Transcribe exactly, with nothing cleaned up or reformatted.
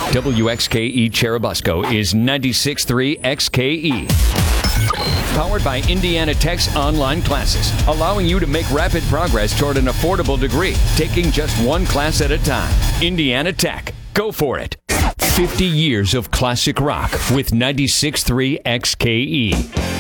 W X K E Cherubusco is ninety-six point three X K E. Powered by Indiana Tech's online classes, allowing you to make rapid progress toward an affordable degree, taking just one class at a time. Indiana Tech. Go for it. fifty years of classic rock with ninety-six point three X K E.